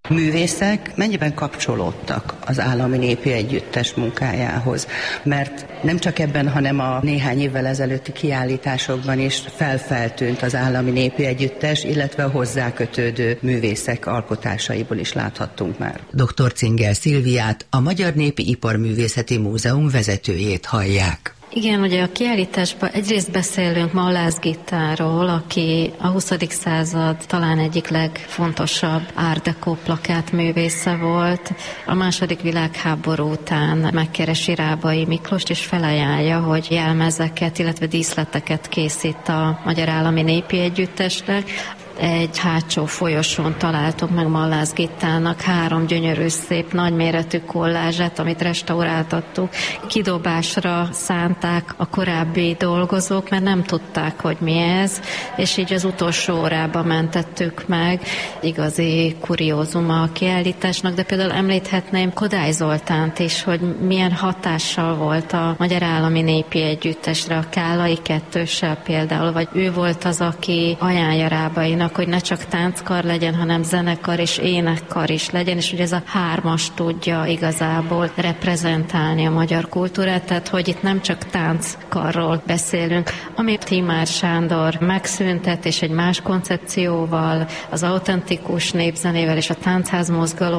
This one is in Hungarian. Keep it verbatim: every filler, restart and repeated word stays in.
művészek mennyiben kapcsolódtak az Állami Népi Együttes munkájához? Mert nem csak ebben, hanem a néhány évvel ezelőtti kiállításokban is felfeltűnt az Állami Népi Együttes, illetve a hozzá kötődő művészek alkotásaiból is láthattunk már. doktor Cingel Szilviát, a Magyar Népi Iparművészeti Múzeum vezetőjét hallják. Igen, ugye a kiállításban egyrészt beszélünk Mallász Gittáról, aki a huszadik század talán egyik legfontosabb Art Deco plakátművésze volt. A második világháború után megkeresi Rábai Miklost, és felajánlja, hogy jelmezeket, illetve díszleteket készít a Magyar Állami Népi Együttesnek. Egy hátsó folyosón találtuk meg Mallász Gittának három gyönyörű, szép, nagyméretű kollázsát, amit restauráltattuk. Kidobásra szánták a korábbi dolgozók, mert nem tudták, hogy mi ez, és így az utolsó órába mentettük meg. Igazi kuriózuma a kiállításnak, de például említhetném Kodály Zoltánt is, hogy milyen hatással volt a Magyar Állami Népi Együttesre, a Kállai Kettőssel például, vagy ő volt az, aki ajánlja Rábainak, hogy ne csak tánckar legyen, hanem zenekar és énekkar is legyen, és hogy ez a hármas tudja igazából reprezentálni a magyar kultúrát, tehát hogy itt nem csak tánckarról beszélünk, amit Timár Sándor megszüntet, és egy más koncepcióval, az autentikus népzenével és a táncház mozgalom